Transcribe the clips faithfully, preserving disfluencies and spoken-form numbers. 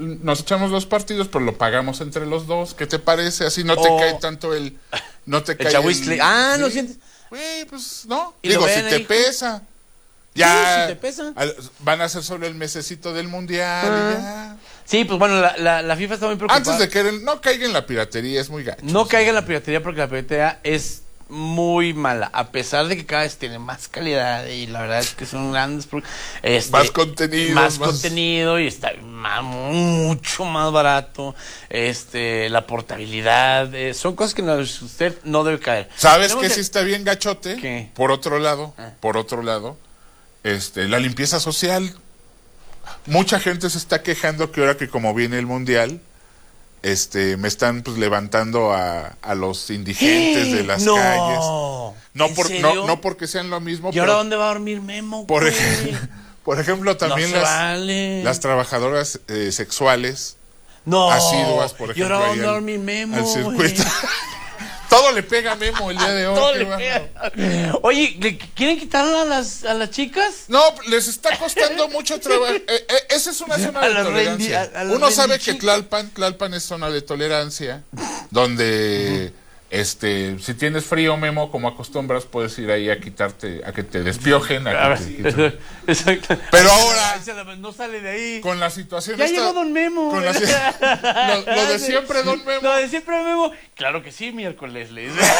nos echamos los partidos, pero lo pagamos entre los dos. ¿Qué te parece? Así no te O- cae tanto el... No te El cae chahuizcle. Ah, ¿no sientes? Güey, pues no. ¿Y lo Digo, si ven te ahí? pesa. Ya. Sí, si te pesa. al- van a hacer solo el mesecito del mundial Ah. y ya. Sí, pues bueno, la, la, la FIFA está muy preocupada. Antes de que el- no caiga en la piratería, es muy gacho. No caiga en la piratería porque la piratería es muy mala, a pesar de que cada vez tiene más calidad y la verdad es que son grandes pro- este, Más contenido, más, más- contenido y está ma- mucho más barato, este la portabilidad, eh, son cosas que no- usted no debe caer. ¿Sabes Tenemos qué que- sí está bien gachote? ¿Qué? Por otro lado, Ah. por otro lado, este, la limpieza social. Mucha gente se está quejando que ahora que como viene el mundial, este, me están pues levantando a, a los indigentes de las no, calles. No ¿en por, serio? no, no porque sean lo mismo, ¿Y ahora pero dónde va a dormir Memo? por, güey? ej- por ejemplo también No se las, vale. las trabajadoras eh, sexuales No. asiduas, por ¿Y ahora ejemplo, ahí dónde va a al- dormir Memo? al güey? circuito. Todo le pega a Memo el día de hoy. Todo qué le bárbaro. pega. Oye, ¿le quieren quitarla a las, a las chicas? No, les está costando mucho trabajo. Eh, eh, esa es una zona A de las tolerancia. rendi- a- a las Uno sabe que rendichicas. Tlalpan, Tlalpan es zona de tolerancia, donde este, si tienes frío, Memo, como acostumbras, puedes ir ahí a quitarte, a que te despiojen. a que A ver, te sí, quiten. exacto. Pero Ahí se ahora- la- ahí se la- no sale de ahí. Con la situación Ya esta- llegó Don Memo. con la- lo, lo de siempre, Don Memo. Lo de siempre, Memo. Claro que sí, miércoles. Le dice.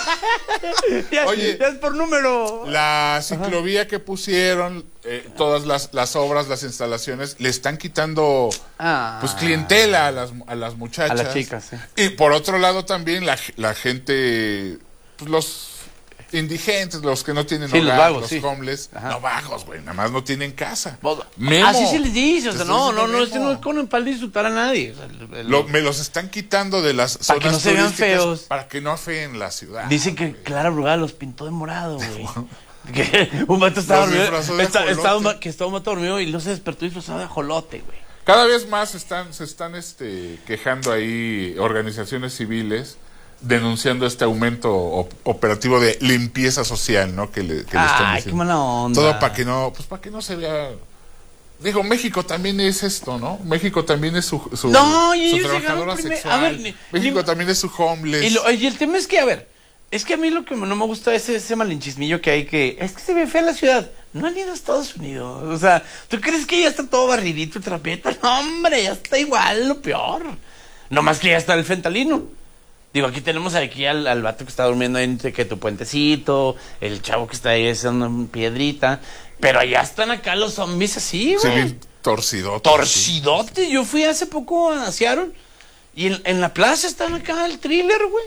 ya, Oye. ya es por número. La ciclovía que pusieron, eh, todas las, las obras, las instalaciones, le están quitando Ah. pues clientela a las, a las muchachas. A las chicas, sí. Y por otro lado también la, la gente, pues los indigentes, los que no tienen Sí, hogar, los vagos, los sí. homeless, Ajá. no vagos, güey, nada más no tienen casa. Vos- Memo, Así se les dice, o te sea, estoy no, no, diciendo no, esto Memo. no es con para disfrutar a nadie. O sea, el- el- Lo- me los están quitando de las Para que zonas no se vean turísticas feos. para que no afeen la ciudad. Dicen que Clara Brugada los pintó de morado, güey. Que un vato estaba Los dormido. disfrazó de está- ajolote. estaba un va- que estaba un vato dormido y no se despertó disfrazado de ajolote, güey. Cada vez más se están, se están este, quejando ahí organizaciones civiles denunciando este aumento op- operativo de limpieza social, ¿no? Que le, que le están Ay, diciendo. qué mala onda. Todo para que no, pues para que no se vea. Digo, México también es esto, ¿no? México también es su, su, No, y su ellos trabajadora llegaron primer- sexual. a ver, ni- México ni- también es su homeless. Y, lo- y el tema es que, a ver, es que a mí lo que no me gusta es ese malinchismillo que hay que... Es que se ve fea la ciudad. No han ido a Estados Unidos. O sea, ¿tú crees que ya está todo barridito y trapeta? No, hombre, ya está igual, lo peor. No más que ya está el fentalino. Digo, aquí tenemos aquí al, al vato que está durmiendo en que tu puentecito, el chavo que está ahí haciendo piedrita. Pero allá están acá los zombies así, Se güey. ve torcidote. Torcidote. Yo fui hace poco a Seattle y en, en la plaza están acá el thriller, güey.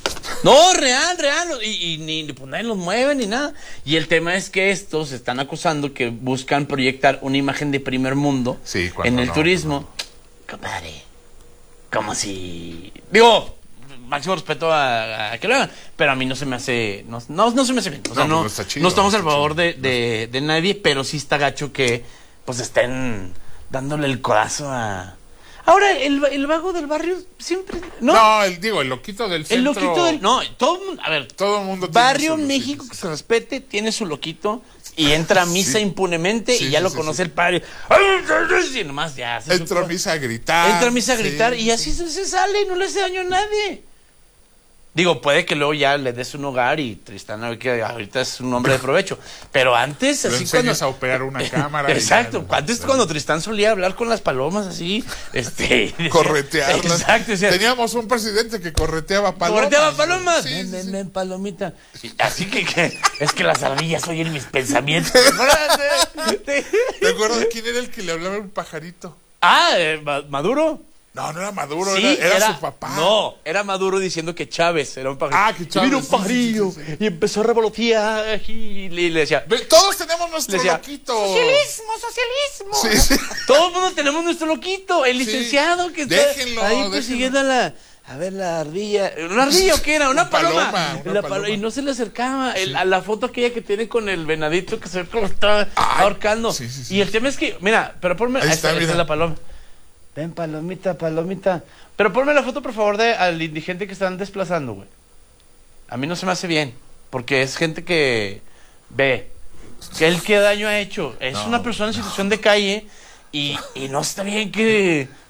No, real, real. Y, y ni pues, nadie los mueve ni nada. Y el tema es que estos están acusando que buscan proyectar una imagen de primer mundo Sí, cuando en el no, turismo. Compadre, como si... Digo, máximo respeto a, a que lo hagan, pero a mí no se me hace... No, no, no se me hace bien. O sea, No, no, pues no está chido, no estamos no a está favor chido. de, de, de nadie, pero sí está gacho que pues estén dándole el codazo a... Ahora, el, el vago del barrio siempre... No, No, el, digo, el loquito del el centro. loquito del... No, todo el mundo... A ver, Todo el mundo tiene barrio su en loquito, México sí. que se respete, tiene su loquito y entra a misa Sí. impunemente Sí, y ya sí, lo sí, conoce sí. el padre. Y nomás ya hace su Entra a cosa. misa a gritar. Entra a misa a sí, gritar y sí. así se, se sale y no le hace daño a nadie. Digo, puede que luego ya le des un hogar y Tristán a ver que ahorita es un hombre de provecho. Pero antes, Lo así cuando... enseñas a operar una cámara. y Exacto, ya, antes ya. cuando Tristán solía hablar con las palomas así, este... decía- Corretearlas. Exacto, decía, Teníamos un presidente que correteaba palomas. correteaba palomas. Sí, ven, sí, ven, sí. ven, palomita. Y así que, que es que las ardillas oyen mis pensamientos. ¿Te acuerdas quién era el que le hablaba a un pajarito? Ah, eh, Ma- Maduro. No, no era Maduro, Sí, era, era su papá. No, era Maduro diciendo que Chávez era un pajarillo. Ah, que Chávez, Y vino un sí, sí, pajarillo sí, sí, sí. y empezó a revolotear y le, le decía, Ve, todos tenemos nuestro Le decía, loquito. socialismo, socialismo. Sí, sí. Todo el mundo tenemos nuestro loquito, el licenciado que está Déjenlo, ahí déjenlo. persiguiendo a la... A ver, la ardilla. ¿Una ardilla o qué era? Una Una paloma. paloma, una La palo- paloma. Y no se le acercaba. El- a la foto aquella que tiene con el venadito que se ve como está Ay, ahorcando. sí, sí, sí. Y el tema es que, mira, pero ponme. Ahí Ahí está, está, esa mira. es la paloma. Ven, palomita, palomita. Pero ponme la foto, por favor, de al indigente que están desplazando, güey. A mí no se me hace bien. Porque es gente que ve que él qué daño ha hecho. Es No, una persona en situación de calle y, y no está bien que